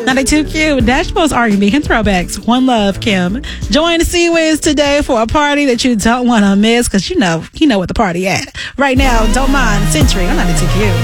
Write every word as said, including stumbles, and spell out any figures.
ninety-two Q, Dashboard's R and B and throwbacks. One Love, Kim. Join the C-Wiz today for a party that you don't want to miss because you know, you know what the party at. Right now, Don't Mind, Century on ninety-two Q.